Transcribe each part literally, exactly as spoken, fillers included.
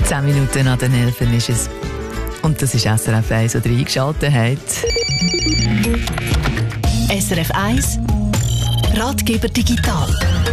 Zehn Minuten an den Elfen ist es. Und das ist S R F eins, oder eingeschaltet hat. S R F eins Ratgeber digital.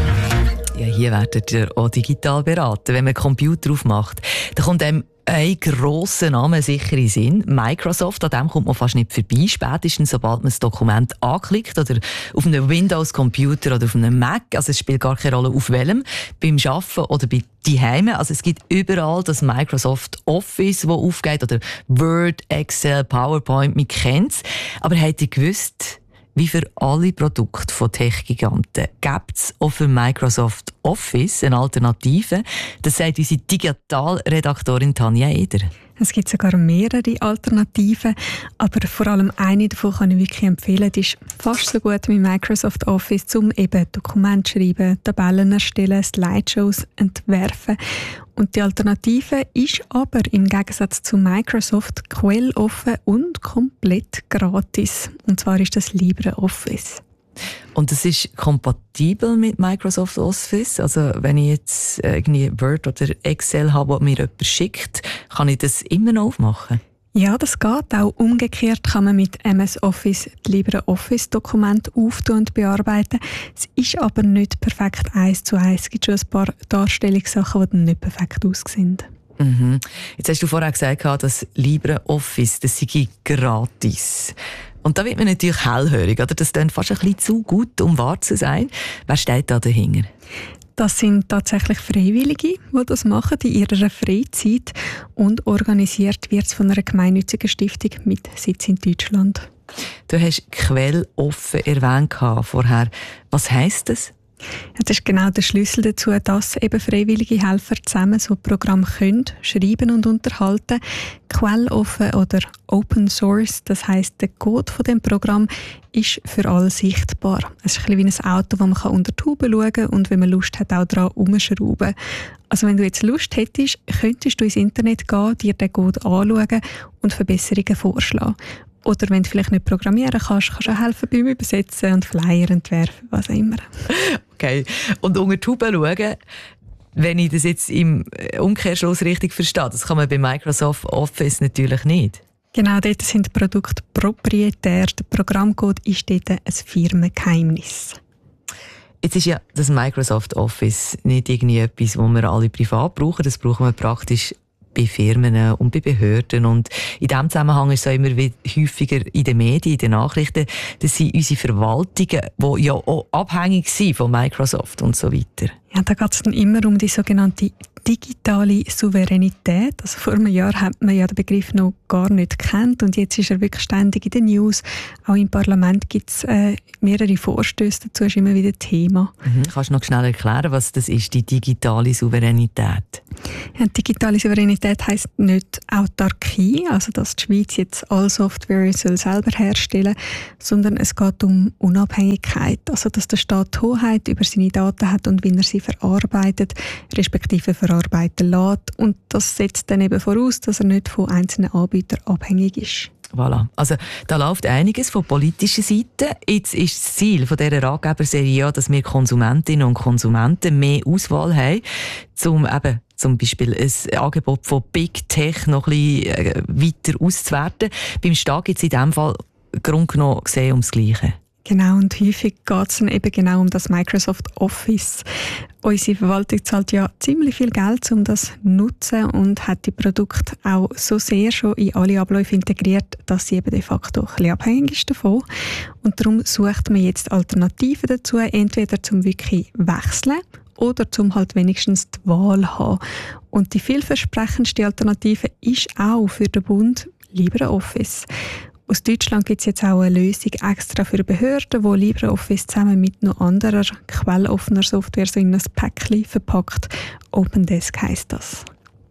Ja, hier werdet ihr auch digital beraten. Wenn man Computer aufmacht, dann kommt einem ein grosser Name sicher in den Sinn. Microsoft, an dem kommt man fast nicht vorbei. Spätestens, sobald man das Dokument anklickt oder auf einem Windows-Computer oder auf einem Mac. Also es spielt gar keine Rolle, auf welchem. Beim Arbeiten oder bei daheim. Also es gibt überall das Microsoft Office, das aufgeht. Oder Word, Excel, PowerPoint, man kennt es. Aber habt ihr gewusst, wie für alle Produkte von Tech-Giganten gibt es auch für Microsoft Office eine Alternative? Das sagt unsere Digitalredaktorin Tanja Eder. Es gibt sogar mehrere Alternativen, aber vor allem eine davon kann ich wirklich empfehlen. Die ist fast so gut wie Microsoft Office, um eben Dokumente schreiben, Tabellen erstellen, Slideshows entwerfen. Und die Alternative ist aber im Gegensatz zu Microsoft quelloffen und komplett gratis. Und zwar ist das LibreOffice. Und es ist kompatibel mit Microsoft Office? Also wenn ich jetzt irgendwie Word oder Excel habe, das mir jemand schickt, kann ich das immer noch aufmachen? Ja, das geht. Auch umgekehrt kann man mit M S Office die LibreOffice-Dokumente auftun und bearbeiten. Es ist aber nicht perfekt eins zu eins. Es gibt schon ein paar Darstellungssachen, die dann nicht perfekt aussehen. Mhm. Jetzt hast du vorher gesagt, dass LibreOffice, das sei gratis. Und da wird man natürlich hellhörig, oder? Das klingt fast ein bisschen zu gut, um wahr zu sein. Wer steht da dahinter? Das sind tatsächlich Freiwillige, die das machen in ihrer Freizeit. Und organisiert wird es von einer gemeinnützigen Stiftung mit Sitz in Deutschland. Du hast quelloffen erwähnt vorher. Was heisst das? Das ist genau der Schlüssel dazu, dass eben freiwillige Helfer zusammen so Programme können schreiben und unterhalten. Quelloffen oder Open Source, das heisst, der Code von dem Programm ist für alle sichtbar. Es ist ein bisschen wie ein Auto, das man unter die Haube schauen kann und wenn man Lust hat, auch daran herumschrauben. Also wenn du jetzt Lust hättest, könntest du ins Internet gehen, dir den Code anschauen und Verbesserungen vorschlagen. Oder wenn du vielleicht nicht programmieren kannst, kannst du auch helfen beim Übersetzen und Flyer entwerfen, was auch immer. Okay. Und unter die Haube schauen, wenn ich das jetzt im Umkehrschluss richtig verstehe, das kann man bei Microsoft Office natürlich nicht. Genau, dort sind die Produkte proprietär. Der Programmcode ist dort ein Firmengeheimnis. Jetzt ist ja das Microsoft Office nicht irgendwie etwas, das wir alle privat brauchen. Das brauchen wir praktisch bei Firmen und bei Behörden. Und in diesem Zusammenhang ist es auch immer wieder häufiger in den Medien, in den Nachrichten, dass sie unsere Verwaltungen, die ja auch abhängig sind von Microsoft und so weiter. Ja, da geht es dann immer um die sogenannte digitale Souveränität. Also vor einem Jahr hat man ja den Begriff noch gar nicht gekannt und jetzt ist er wirklich ständig in den News. Auch im Parlament gibt es äh, mehrere Vorstöße dazu, ist immer wieder Thema. Mhm. Kannst du noch schnell erklären, was das ist, die digitale Souveränität? Ja, digitale Souveränität heisst nicht Autarkie, also dass die Schweiz jetzt alle Software soll selber herstellen soll, sondern es geht um Unabhängigkeit, also dass der Staat Hoheit über seine Daten hat und wie er sie verarbeitet, respektive verarbeiten lässt. Und das setzt dann eben voraus, dass er nicht von einzelnen Anbietern abhängig ist. Voilà. Also, da läuft einiges von politischer Seite. Jetzt ist das Ziel von dieser Ratgeberserie ja, dass wir Konsumentinnen und Konsumenten mehr Auswahl haben, um eben zum Beispiel ein Angebot von Big Tech noch ein bisschen weiter auszuwerten. Beim Staat geht es in diesem Fall Grund genommen gesehen ums Gleiche. Genau, und häufig geht es dann eben genau um das Microsoft Office. Unsere Verwaltung zahlt ja ziemlich viel Geld, um das zu nutzen und hat die Produkte auch so sehr schon in alle Abläufe integriert, dass sie eben de facto ein bisschen abhängig ist davon. Und darum sucht man jetzt Alternativen dazu, entweder zum wirklich wechseln oder zum halt wenigstens die Wahl haben. Und die vielversprechendste Alternative ist auch für den Bund LibreOffice. Aus Deutschland gibt es jetzt auch eine Lösung extra für Behörden, die LibreOffice zusammen mit noch anderer quelloffener Software so in ein Päckchen verpackt. OpenDesk heisst das.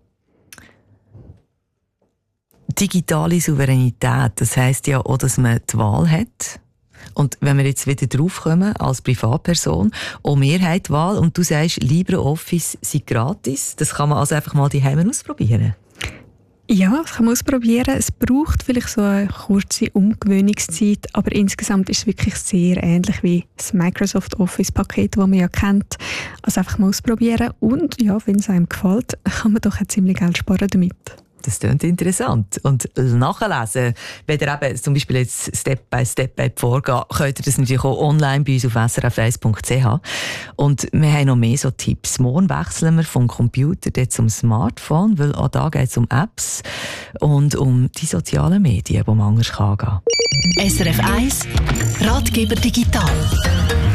Digitale Souveränität, das heisst ja auch, dass man die Wahl hat. Und wenn wir jetzt wieder draufkommen, als Privatperson, auch wir haben die Wahl und du sagst, LibreOffice sei gratis, das kann man also einfach mal daheim ausprobieren. Ja, das kann man ausprobieren. Es braucht vielleicht so eine kurze Umgewöhnungszeit, aber insgesamt ist es wirklich sehr ähnlich wie das Microsoft Office-Paket, das man ja kennt. Also einfach mal ausprobieren und ja, wenn es einem gefällt, kann man doch auch ziemlich Geld sparen damit. Das klingt interessant. Und nachlesen, wenn ihr eben zum Beispiel jetzt Step by Step vorgehen, könnt ihr das natürlich auch online bei uns auf s r f eins punkt c h. Und wir haben noch mehr so Tipps. Morgen wechseln wir vom Computer zum Smartphone, weil auch da geht es um Apps und um die sozialen Medien, die man anders gehen kann. S R F eins Ratgeber digital.